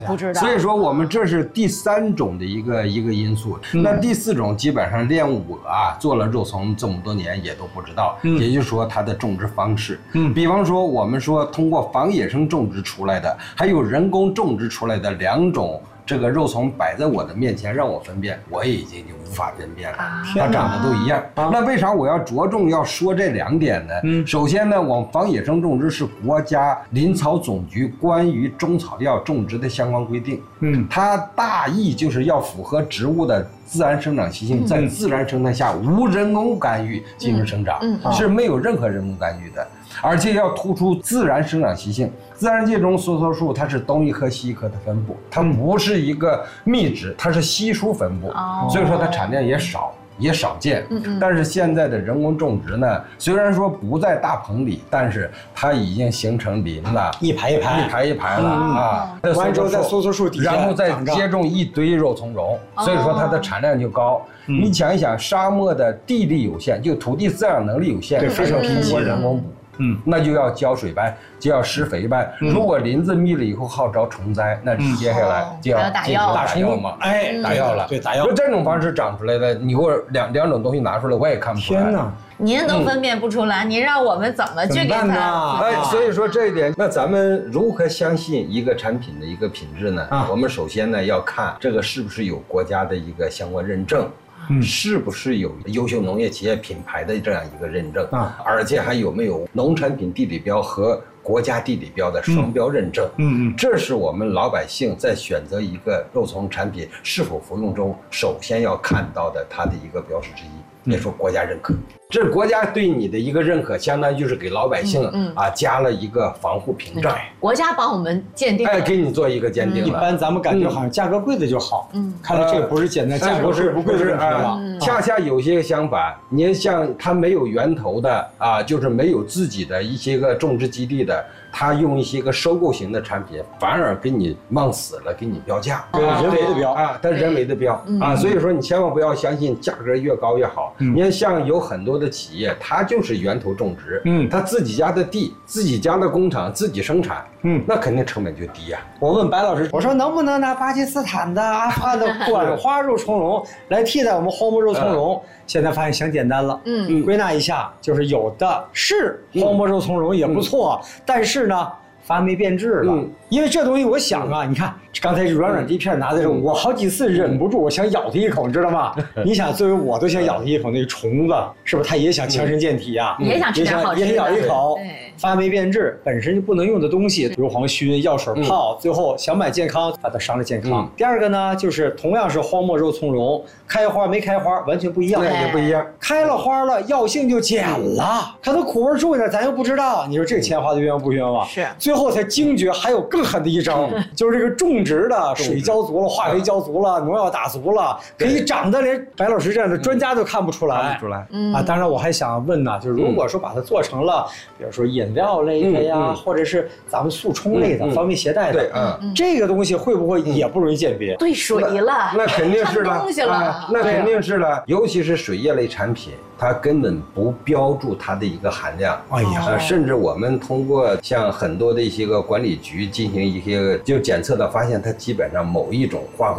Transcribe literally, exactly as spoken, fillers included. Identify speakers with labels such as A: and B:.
A: 不知道。
B: 所以说我们这是第三种的一个一个因素。嗯、那第四种基本上连我啊做了肉丛这么多年也都不知道，嗯、也就是说它的种植方式。嗯，比方说我们说通过仿野生种植出来的，还有人工种植出来的两种。这个肉丛摆在我的面前让我分辨，我也已经就无法分辨了，它长得都一样。那为啥我要着重要说这两点呢？嗯，首先呢，我们仿野生种植是国家林草总局关于中草药种植的相关规定。嗯，它大意就是要符合植物的自然生长习性，在自然生态下无人工干预进行生长，是没有任何人工干预的，而且要突出自然生长习性。自然界中梭梭树它是东一科西一科的分布，它不是一个密植，它是稀疏分布，所以说它产量也少。也少见，但是现在的人工种植呢，虽然说不在大棚里，但是它已经形成林了，
C: 一排一排，
B: 一排一排了啊。
C: 完之后在梭梭树底下，
B: 然后再接种一堆肉苁蓉，所以说它的产量就高。你想一想，沙漠的地力有限，就土地滋养能力有限，非常通过人工补。嗯，那就要浇水班，就要施肥班。如果林子密了以后号召虫灾，那接下来就要
A: 打药
B: 打药嘛，哎，打药了。
C: 对，打药。
B: 就这种方式长出来的，你给我两两种东西拿出来，我也看不出来。
C: 天哪！
A: 您都分辨不出来，您让我们怎么去给它？
B: 哎，所以说这一点，那咱们如何相信一个产品的一个品质呢？我们首先呢要看这个是不是有国家的一个相关认证。嗯、是不是有优秀农业企业品牌的这样一个认证啊？而且还有没有农产品地理标和国家地理标的双标认证？嗯嗯，这是我们老百姓在选择一个肉苁产品是否服用中，首先要看到的它的一个标识之一。别说国家认可，这国家对你的一个认可，相当于就是给老百姓、嗯嗯、啊加了一个防护屏障。
A: 国家帮我们鉴定，
B: 哎，给你做一个鉴定了。
C: 一般咱们感觉好像价格贵的就好，嗯，看来这个不是简单价格贵不贵的问题了。
B: 恰恰有些相反，您像它没有源头的啊，就是没有自己的一些个种植基地的。他用一些个收购型的产品，反而给你往死了，给你标价，
C: 对人为的标
B: 啊，它人为的标啊，所以说你千万不要相信价格越高越好。你看，像有很多的企业，它就是源头种植，嗯，他自己家的地、自己家的工厂自己生产，嗯，那肯定成本就低呀。
C: 我问白老师，我说能不能拿巴基斯坦的、阿富汗的管花肉苁蓉来替代我们荒漠肉苁蓉？现在发现想简单了，嗯，归纳一下，就是有的是荒漠肉苁蓉也不错，但是呢。发霉变质了，嗯、因为这东西我想啊，嗯、你看刚才软软的一片拿在手，嗯、我好几次忍不住，我想咬它一口，你知道吗？你想，作为我都想咬它一口，那个虫子是不是它也想强身健体啊？
A: 嗯、也想吃点好吃的，
C: 也想咬一口。发霉变质本身就不能用的东西，硫磺熏、药水泡，嗯、最后想买健康，把它伤了健康。嗯、第二个呢，就是同样是荒漠肉苁蓉，开花没开花完全不一样，
B: 也不一样。
C: 开了花了，药性就减了，它的苦味重一点，咱又不知道。你说这个钱花的冤枉不冤枉？
A: 是。
C: 最后才惊觉还有更狠的一招，嗯、就是这个种植的水浇足了，化肥浇足了，农药打足了，可以长得连白老师这样的专家都看不出来。
B: 看不出来。
C: 嗯啊，当然我还想问呢，就是如果说把它做成了，比如说饮料类的呀，嗯、或者是咱们速冲类的，嗯、方便携带的，
B: 对，嗯，
C: 这个东西会不会也不容易鉴别？
A: 兑水了，
B: 那肯定是了，
A: 东西了，
B: 啊，那肯定是了，尤其是水液类产品。它根本不标注它的一个含量，哎呀、呃，甚至我们通过像很多的一些个管理局进行一些就检测的，发现它基本上某一种化